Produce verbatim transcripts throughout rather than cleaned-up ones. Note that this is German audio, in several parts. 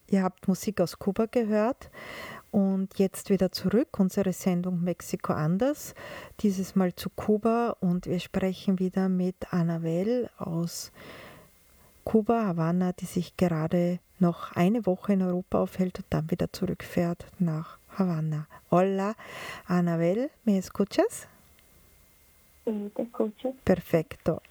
Ihr habt Musik aus Kuba gehört und jetzt wieder zurück, unsere Sendung Mexiko anders, dieses Mal zu Kuba und wir sprechen wieder mit Anabel aus Kuba, Havanna, die sich gerade noch eine Woche in Europa aufhält und dann wieder zurückfährt nach Havanna. Hola, Anabel, ¿me escuchas? Sí, te escucho. Perfecto.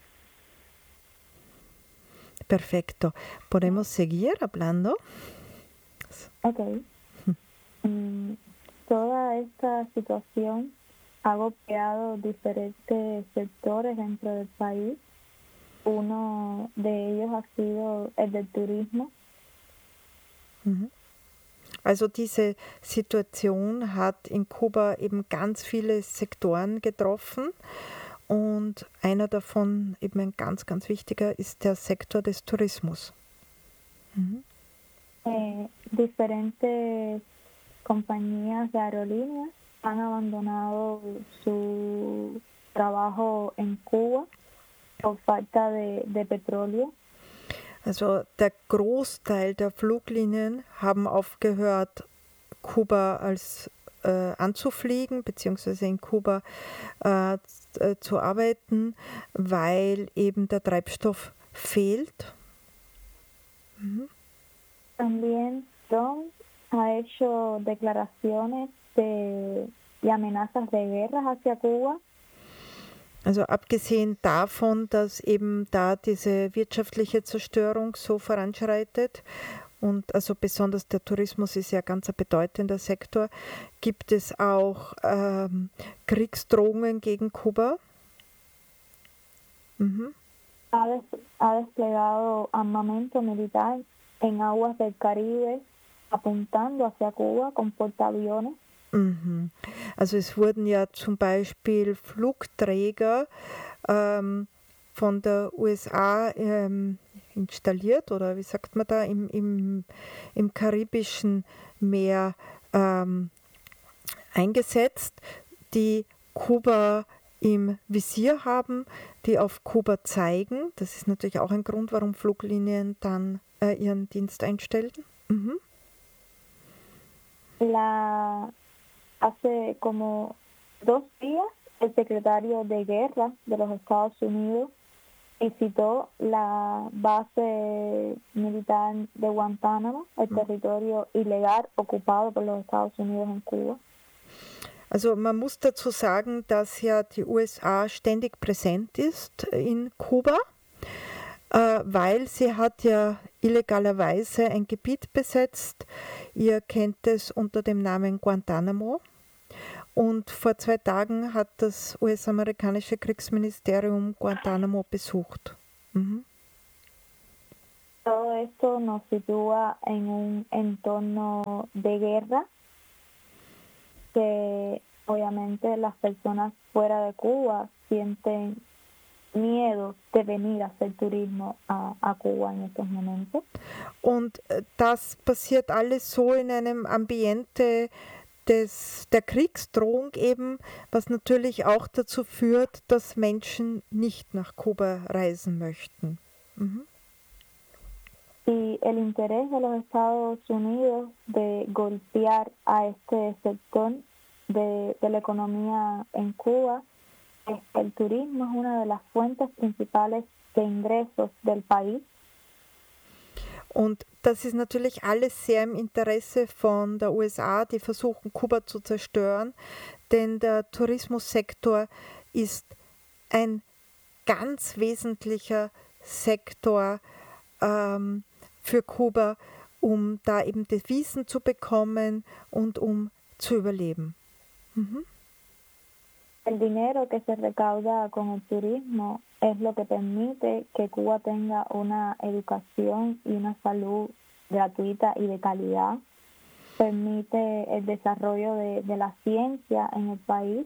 Perfecto. ¿Podemos seguir hablando? Ok. Mm, toda esta situación ha golpeado diferentes sectores dentro del país. Uno de ellos ha sido el del turismo. Mhm. Also diese Situation hat in Kuba eben ganz viele Sektoren getroffen und einer davon, eben ein ganz, ganz wichtiger, ist der Sektor des Tourismus. Mhm. Eh, diferentes compañías de aerolíneas han abandonado su trabajo en Cuba por falta de, de petróleo. Also der Großteil der Fluglinien haben aufgehört, Kuba als äh, anzufliegen, beziehungsweise in Kuba äh, äh, zu arbeiten, weil eben der Treibstoff fehlt. Mhm. También Trump ha hecho declaraciones de, y amenazas de guerra hacia Cuba. Also abgesehen davon, dass eben da diese wirtschaftliche Zerstörung so voranschreitet und also besonders der Tourismus ist ja ganz ein bedeutender Sektor, gibt es auch ähm, Kriegsdrohungen gegen Kuba. Mhm. Ha, des- ha desplegado armamento militar en aguas del Caribe, apuntando hacia Cuba con portaaviones. Mhm. Also es wurden ja zum Beispiel Flugträger ähm, von der U S A ähm, installiert oder wie sagt man da, im, im, im Karibischen Meer ähm, eingesetzt, die Kuba im Visier haben, die auf Kuba zeigen. Das ist natürlich auch ein Grund, warum Fluglinien dann äh, ihren Dienst einstellen. Mhm. La, hace como dos días, el secretario de Guerra de los Estados Unidos visitó la base militar de Guantánamo, el territorio ilegal ocupado por los Estados Unidos en Cuba. Also man muss dazu sagen, dass ja die U S A ständig präsent ist in Kuba, äh, weil sie hat ja illegalerweise ein Gebiet besetzt. Ihr kennt es unter dem Namen Guantánamo. Und vor zwei Tagen hat das U S-amerikanische Kriegsministerium Guantánamo besucht. Mhm. Todo esto nos sitúa en un entorno de guerra que obviamente las personas fuera de Cuba sienten miedo de venir a hacer turismo a, a Cuba en estos momentos. Und äh, das passiert alles so in einem Ambiente des, der Kriegsdrohung eben, was natürlich auch dazu führt, dass Menschen nicht nach Kuba reisen möchten. Mhm. Y el interés de los Estados Unidos de golpear a este sector de, de la economía en Cuba es que el turismo es una de las fuentes principales de ingresos del país. Und das ist natürlich alles sehr im Interesse von der U S A, die versuchen, Kuba zu zerstören, denn der Tourismussektor ist ein ganz wesentlicher Sektor ähm, für Kuba, um da eben Devisen zu bekommen und um zu überleben. Mhm. El dinero que se recauda con el turismo es lo que permite que Cuba tenga una educación y una salud gratuita y de calidad. Permite el desarrollo de, de la ciencia en el país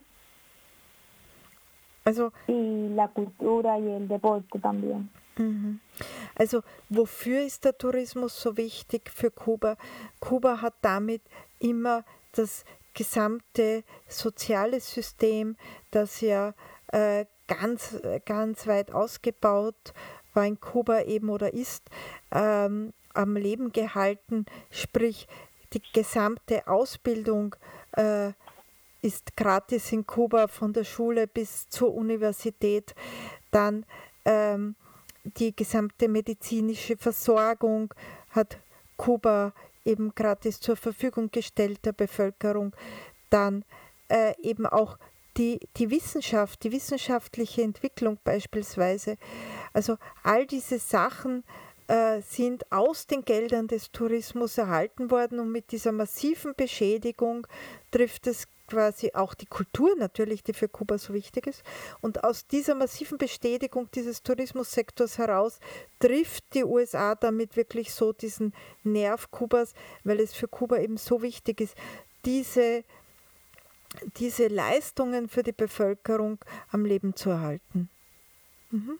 Also, y la cultura y el deporte también. mhm. Also wofür ist der Tourismus so wichtig für Kuba? Kuba hat damit immer das gesamte soziale System, das ja äh, ganz, ganz weit ausgebaut war in Kuba eben oder ist ähm, am Leben gehalten, sprich die gesamte Ausbildung äh, ist gratis in Kuba von der Schule bis zur Universität. Dann ähm, die gesamte medizinische Versorgung hat Kuba eben gratis zur Verfügung gestellt der Bevölkerung. Dann äh, eben auch die, die Wissenschaft, die wissenschaftliche Entwicklung beispielsweise. Also all diese Sachen äh, sind aus den Geldern des Tourismus erhalten worden und mit dieser massiven Beschädigung trifft es quasi auch die Kultur natürlich, die für Kuba so wichtig ist. Und aus dieser massiven Bestätigung dieses Tourismussektors heraus trifft die U S A damit wirklich so diesen Nerv Kubas, weil es für Kuba eben so wichtig ist, diese, diese Leistungen für die Bevölkerung am Leben zu erhalten. Mhm.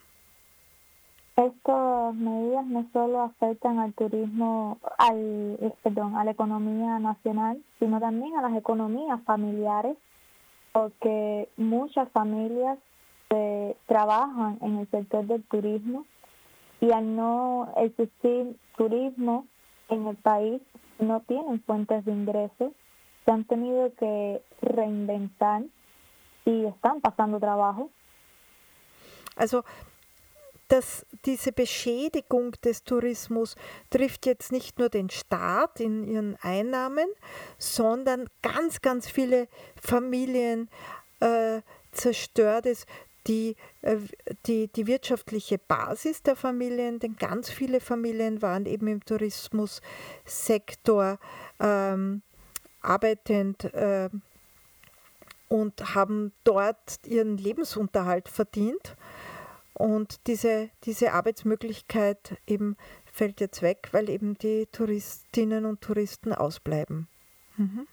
Estas medidas no solo afectan al turismo, al, eh, perdón, a la economía nacional, sino también a las economías familiares, porque muchas familias eh, trabajan en el sector del turismo y al no existir turismo en el país, no tienen fuentes de ingresos, se han tenido que reinventar y están pasando trabajo. Also dass diese Beschädigung des Tourismus trifft jetzt nicht nur den Staat in ihren Einnahmen, sondern ganz, ganz viele Familien äh, zerstört es, die, äh, die, die wirtschaftliche Basis der Familien, denn ganz viele Familien waren eben im Tourismussektor ähm, arbeitend äh, und haben dort ihren Lebensunterhalt verdient. Und diese, diese Arbeitsmöglichkeit eben fällt jetzt weg, weil eben die Touristinnen und Touristen ausbleiben. Mhm.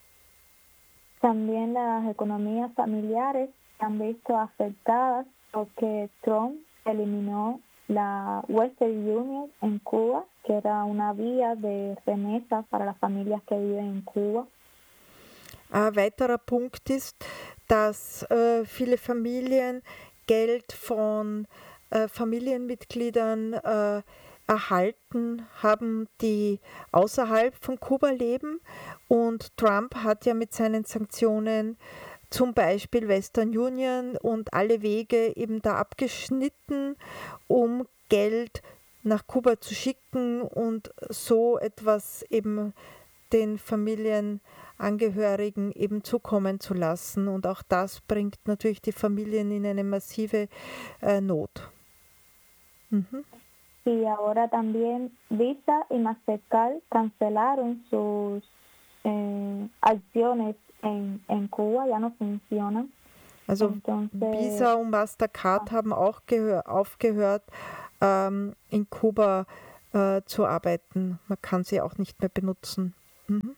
También las economías familiares se han visto afectadas porque Trump eliminó la Western Union en Cuba, que era una vía de remesas para las familias que viven en Cuba. Ein weiterer Punkt ist, dass äh, viele Familien Geld von äh, Familienmitgliedern äh, erhalten haben, die außerhalb von Kuba leben. Und Trump hat ja mit seinen Sanktionen zum Beispiel Western Union und alle Wege eben da abgeschnitten, um Geld nach Kuba zu schicken und so etwas eben den Familienangehörigen eben zukommen zu lassen. Und auch das bringt natürlich die Familien in eine massive äh, Not. Mhm. Y ahora también Visa y Mastercard cancelaron sus eh, acciones en, en Cuba, ya no funcionan. Also Entonces, Visa und Mastercard ah. haben auch aufgehört, ähm, in Kuba äh, zu arbeiten. Man kann sie auch nicht mehr benutzen. Mhm.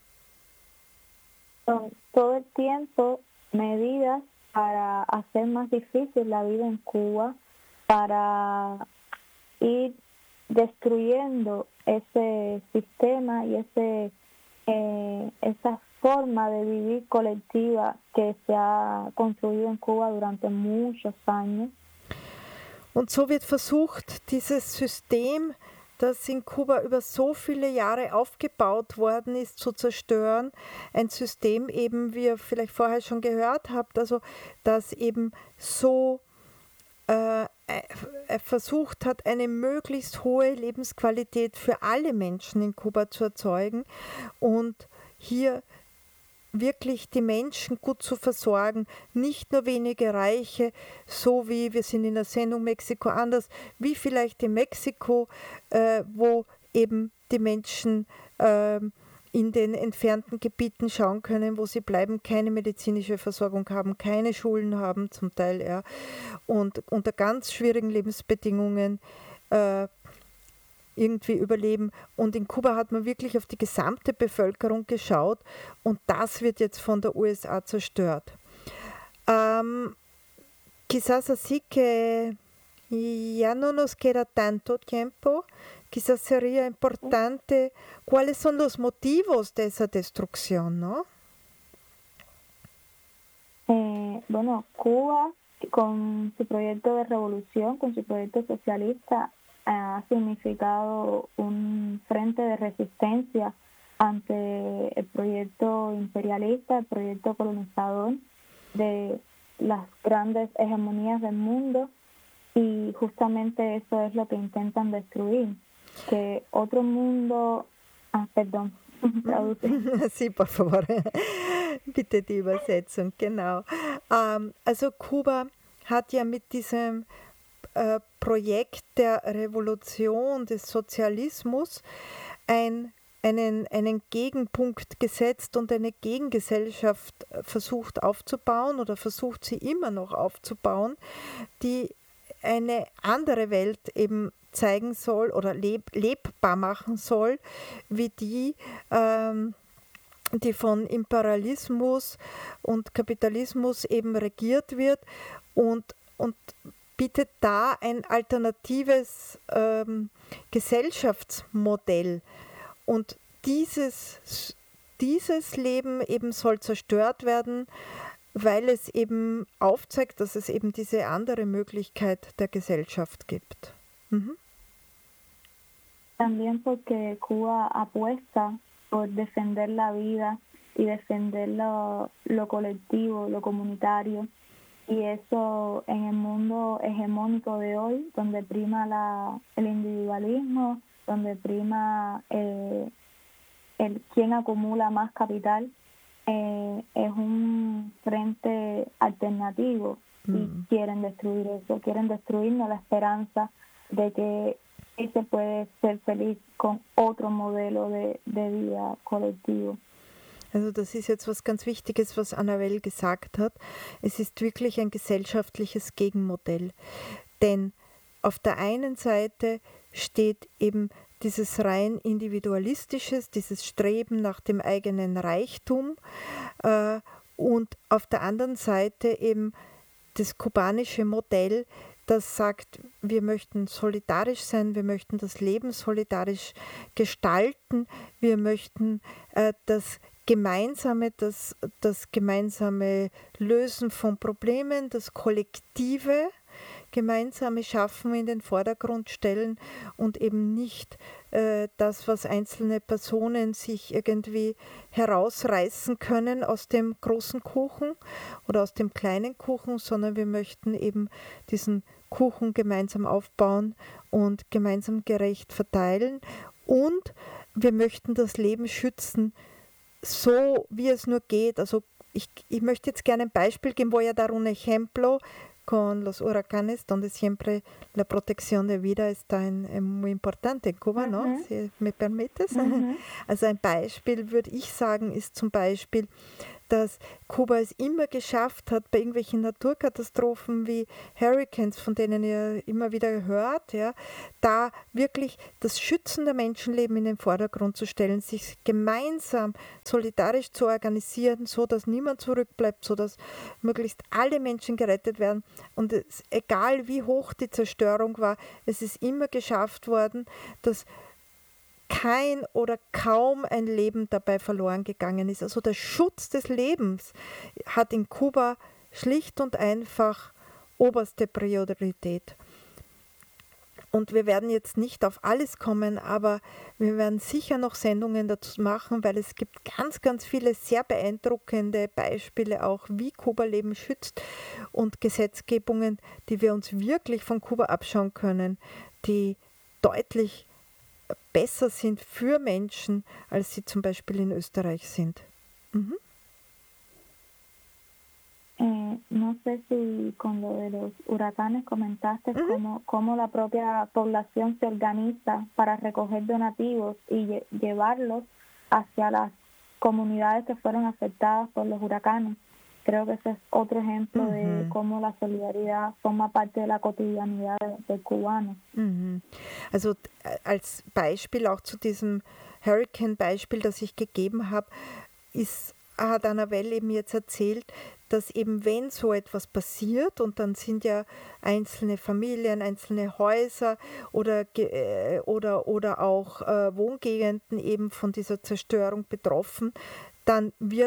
Son todo el tiempo medidas para hacer más difícil la vida en Cuba, para ir destruyendo ese sistema y ese eh, esa forma de vivir colectiva que se ha construido en Cuba durante muchos años. Und so wird versucht, dieses System, das in Kuba über so viele Jahre aufgebaut worden ist, zu zerstören. Ein System eben, wie ihr vielleicht vorher schon gehört habt, also das eben so äh, versucht hat, eine möglichst hohe Lebensqualität für alle Menschen in Kuba zu erzeugen und hier wirklich die Menschen gut zu versorgen, nicht nur wenige Reiche, so wie wir sind in der Sendung Mexiko anders, wie vielleicht in Mexiko, äh, wo eben die Menschen äh, in den entfernten Gebieten schauen können, wo sie bleiben, keine medizinische Versorgung haben, keine Schulen haben zum Teil, ja, und unter ganz schwierigen Lebensbedingungen äh, irgendwie überleben. Und in Kuba hat man wirklich auf die gesamte Bevölkerung geschaut und das wird jetzt von der U S A zerstört. Um, quizás así que ya no nos queda tanto tiempo, quizás sería importante cuáles son los motivos de esa destrucción, ¿no? Eh, bueno, Cuba con su proyecto de revolución, con su proyecto socialista, ha significado un frente de resistencia ante el proyecto imperialista, el proyecto colonizador de las grandes hegemonías del mundo, y justamente eso es lo que intentan destruir, que otro mundo, ah, perdón, traduce. Sí, por favor, bitte die Übersetzung, genau. Ähm, also Kuba hat ja mit diesem äh, Projekt der Revolution des Sozialismus ein, einen, einen Gegenpunkt gesetzt und eine Gegengesellschaft versucht aufzubauen oder versucht sie immer noch aufzubauen, die eine andere Welt eben zeigen soll oder leb, lebbar machen soll, wie die, ähm, die von Imperialismus und Kapitalismus eben regiert wird, und, und bietet da ein alternatives ähm, Gesellschaftsmodell. Und dieses, dieses Leben eben soll zerstört werden, weil es eben aufzeigt, dass es eben diese andere Möglichkeit der Gesellschaft gibt. Mhm. También porque Cuba apuesta por defender la vida y defender lo, lo colectivo, lo comunitario, y eso en el mundo hegemónico de hoy, donde prima la, el individualismo, donde prima eh, el quien acumula más capital, eh, es un frente alternativo, mm. y quieren destruir eso, quieren destruirnos la esperanza de que se puede ser feliz con otro modelo de, de vida colectivo. Also das ist jetzt was ganz Wichtiges, was Annabelle gesagt hat. Es ist wirklich ein gesellschaftliches Gegenmodell. Denn auf der einen Seite steht eben dieses rein individualistisches, dieses Streben nach dem eigenen Reichtum, äh, und auf der anderen Seite eben das kubanische Modell, das sagt, wir möchten solidarisch sein, wir möchten das Leben solidarisch gestalten, wir möchten äh, das Gemeinsame, das, das gemeinsame Lösen von Problemen, das Kollektive gemeinsame Schaffen in den Vordergrund stellen und eben nicht äh, das, was einzelne Personen sich irgendwie herausreißen können aus dem großen Kuchen oder aus dem kleinen Kuchen, sondern wir möchten eben diesen Kuchen gemeinsam aufbauen und gemeinsam gerecht verteilen, und wir möchten das Leben schützen, so wie es nur geht. Also ich, ich möchte jetzt gerne ein Beispiel geben. Voy a dar un ejemplo con los huracanes, donde siempre la protección de vida está en, en muy importante en Cuba, uh-huh. ¿no? Si me permites. Uh-huh. Also ein Beispiel, würde ich sagen, ist zum Beispiel, dass Kuba es immer geschafft hat, bei irgendwelchen Naturkatastrophen wie Hurricanes, von denen ihr immer wieder hört, ja, da wirklich das Schützen der Menschenleben in den Vordergrund zu stellen, sich gemeinsam solidarisch zu organisieren, so dass niemand zurückbleibt, so dass möglichst alle Menschen gerettet werden. Und es, egal wie hoch die Zerstörung war, es ist immer geschafft worden, dass kein oder kaum ein Leben dabei verloren gegangen ist. Also der Schutz des Lebens hat in Kuba schlicht und einfach oberste Priorität. Und wir werden jetzt nicht auf alles kommen, aber wir werden sicher noch Sendungen dazu machen, weil es gibt ganz, ganz viele sehr beeindruckende Beispiele auch, wie Kuba Leben schützt, und Gesetzgebungen, die wir uns wirklich von Kuba abschauen können, die deutlich besser sind für Menschen, als sie zum Beispiel in Österreich sind. Mhm. Eh, no sé si con lo de los huracanes comentaste uh-huh. cómo, cómo la propia población se organiza para recoger donativos y lle- llevarlos hacia las comunidades que fueron afectadas por los huracanes. Creo que ese es otro ejemplo uh-huh. de cómo la solidaridad forma parte de la cotidianidad del cubano. Uh-huh. Also als Beispiel auch zu diesem Hurricane-Beispiel, das ich gegeben habe, ist, hat Annabelle eben jetzt erzählt, dass eben wenn so etwas passiert, und dann sind ja einzelne Familien, einzelne Häuser oder, äh, oder, oder auch äh, Wohngegenden eben von dieser Zerstörung betroffen, dann wird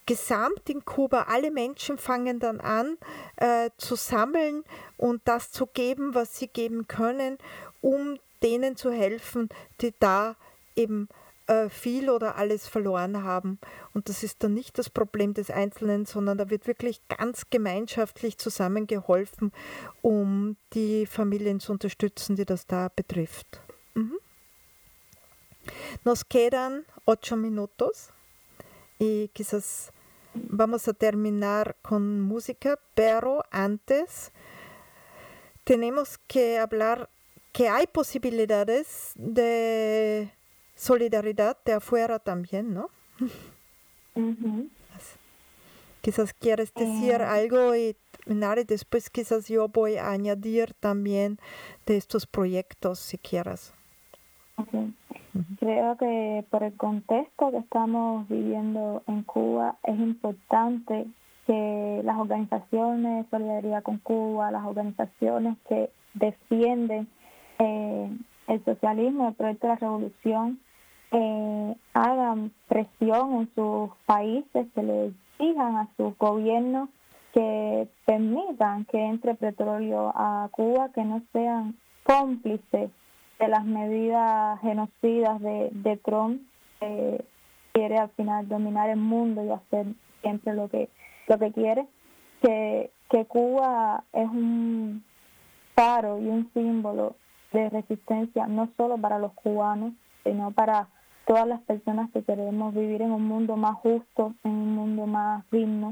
gesamt in Kuba, alle Menschen fangen dann an äh, zu sammeln und das zu geben, was sie geben können, um denen zu helfen, die da eben äh, viel oder alles verloren haben. Und das ist dann nicht das Problem des Einzelnen, sondern da wird wirklich ganz gemeinschaftlich zusammengeholfen, um die Familien zu unterstützen, die das da betrifft. Mhm. Nos quedan ocho minutos y quizás vamos a terminar con música, pero antes tenemos que hablar que hay posibilidades de solidaridad de afuera también, ¿no? Ujú. Quizás quieres decir Eh, algo y Nari, después quizás yo voy a añadir también de estos proyectos si quieras. ok. Creo que por el contexto que estamos viviendo en Cuba es importante que las organizaciones de solidaridad con Cuba, las organizaciones que defienden eh, el socialismo, el proyecto de la revolución, eh, hagan presión en sus países, que le exijan a sus gobiernos que permitan que entre petróleo a Cuba, que no sean cómplices de las medidas genocidas de, de Trump, que quiere al final dominar el mundo y hacer siempre lo que lo que quiere, que, que Cuba es un faro y un símbolo de resistencia no solo para los cubanos, sino para todas las personas que queremos vivir en un mundo más justo, en un mundo más digno.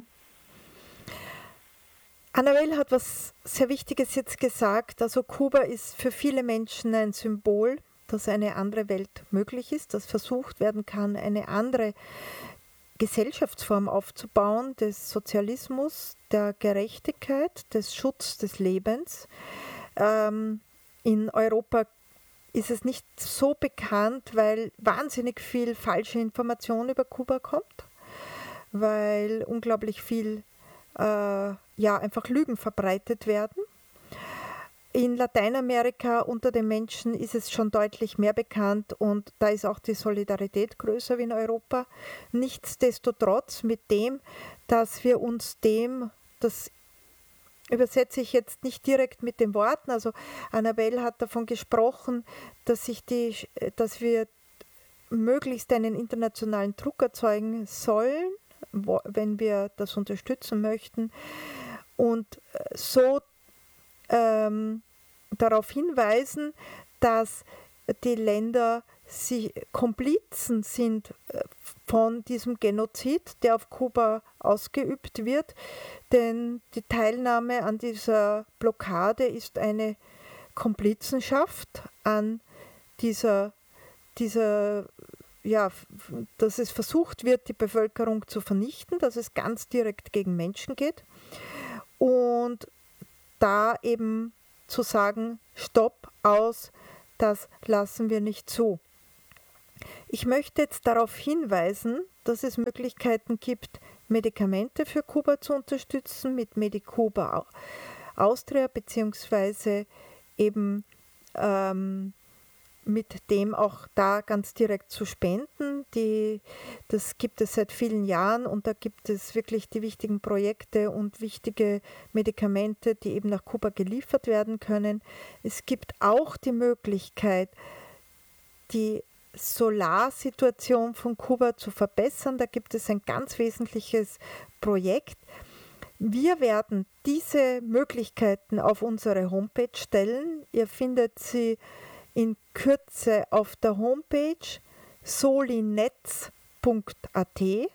Annabelle hat was sehr Wichtiges jetzt gesagt. Also Kuba ist für viele Menschen ein Symbol, dass eine andere Welt möglich ist, dass versucht werden kann, eine andere Gesellschaftsform aufzubauen, des Sozialismus, der Gerechtigkeit, des Schutzes des Lebens. Ähm, in Europa ist es nicht so bekannt, weil wahnsinnig viel falsche Information über Kuba kommt, weil unglaublich viel äh, ja, einfach Lügen verbreitet werden. In Lateinamerika unter den Menschen ist es schon deutlich mehr bekannt und da ist auch die Solidarität größer wie in Europa. Nichtsdestotrotz mit dem, dass wir uns dem, das übersetze ich jetzt nicht direkt mit den Worten, also Annabelle hat davon gesprochen, dass, sich die, dass wir möglichst einen internationalen Druck erzeugen sollen, wenn wir das unterstützen möchten und so ähm, darauf hinweisen, dass die Länder sie Komplizen sind von diesem Genozid, der auf Kuba ausgeübt wird, denn die Teilnahme an dieser Blockade ist eine Komplizenschaft an dieser, dieser ja, dass es versucht wird, die Bevölkerung zu vernichten, dass es ganz direkt gegen Menschen geht und da eben zu sagen, Stopp, aus, das lassen wir nicht zu. Ich möchte jetzt darauf hinweisen, dass es Möglichkeiten gibt, Medikamente für Kuba zu unterstützen mit Medicuba Austria, beziehungsweise eben ähm, mit dem auch da ganz direkt zu spenden. Die, das gibt es seit vielen Jahren und da gibt es wirklich die wichtigen Projekte und wichtige Medikamente, die eben nach Kuba geliefert werden können. Es gibt auch die Möglichkeit, die Solarsituation von Kuba zu verbessern. Da gibt es ein ganz wesentliches Projekt. Wir werden diese Möglichkeiten auf unsere Homepage stellen. Ihr findet sie in Kürze auf der Homepage solinetz punkt a t.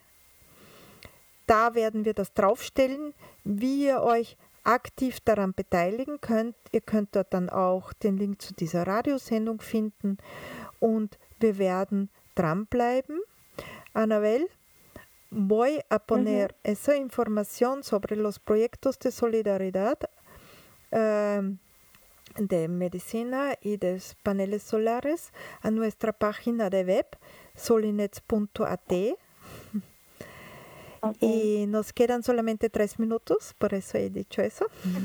Da werden wir das draufstellen, wie ihr euch aktiv daran beteiligen könnt. Ihr könnt dort dann auch den Link zu dieser Radiosendung finden und wir werden dranbleiben. Anabel, voy a poner uh-huh. esa información sobre los proyectos de solidaridad eh, de medicina y de paneles solares a nuestra página de web solinetz punto a t. Okay. Y nos quedan solamente tres minutos, por eso he dicho eso.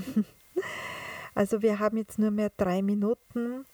Also wir haben jetzt nur mehr drei Minuten.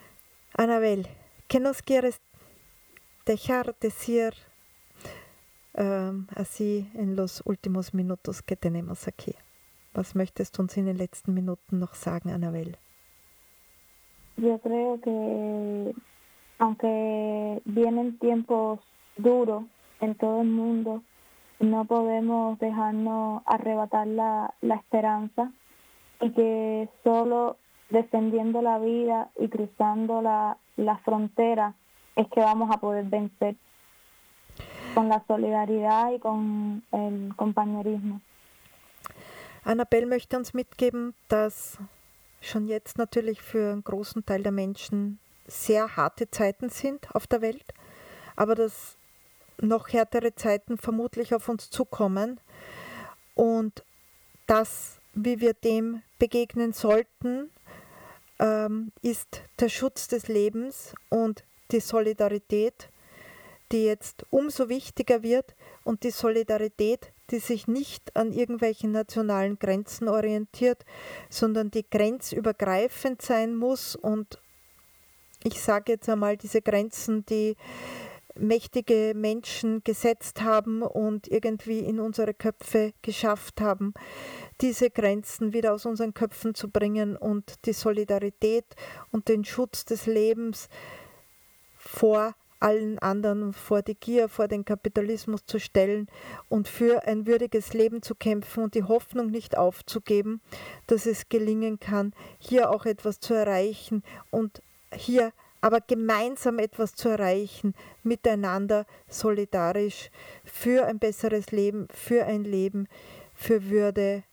Annabel, ¿qué nos quieres dejar decir ähm, así en los últimos minutos que tenemos aquí. Was möchtest du uns in den letzten Minuten noch sagen, Anabel? Yo creo que aunque vienen tiempos duros en todo el mundo, no podemos dejarnos arrebatar la, la esperanza y que solo defendiendo la vida y cruzando la, la frontera es que vamos a poder vencer con la solidaridad y con el compañerismo. Anabel möchte uns mitgeben, dass schon jetzt natürlich für einen großen Teil der Menschen sehr harte Zeiten sind auf der Welt, aber dass noch härtere Zeiten vermutlich auf uns zukommen und das, wie wir dem begegnen sollten, ähm, ist der Schutz des Lebens und die Solidarität, die jetzt umso wichtiger wird und die Solidarität, die sich nicht an irgendwelchen nationalen Grenzen orientiert, sondern die grenzübergreifend sein muss und ich sage jetzt einmal diese Grenzen, die mächtige Menschen gesetzt haben und irgendwie in unsere Köpfe geschafft haben, diese Grenzen wieder aus unseren Köpfen zu bringen und die Solidarität und den Schutz des Lebens vor allen anderen, vor die Gier, vor den Kapitalismus zu stellen und für ein würdiges Leben zu kämpfen und die Hoffnung nicht aufzugeben, dass es gelingen kann, hier auch etwas zu erreichen und hier aber gemeinsam etwas zu erreichen, miteinander solidarisch für ein besseres Leben, für ein Leben, für Würde.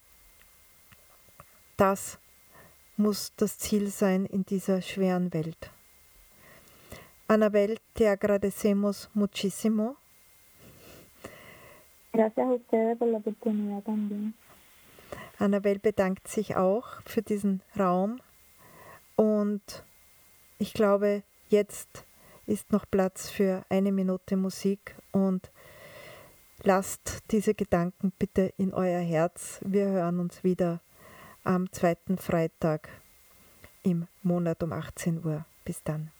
Das muss das Ziel sein in dieser schweren Welt. Anabel, te agradecemos muchísimo. Gracias a ustedes por la oportunidad también. Anabel bedankt sich auch für diesen Raum und ich glaube, jetzt ist noch Platz für eine Minute Musik und lasst diese Gedanken bitte in euer Herz. Wir hören uns wieder am zweiten Freitag im Monat um achtzehn Uhr. Bis dann.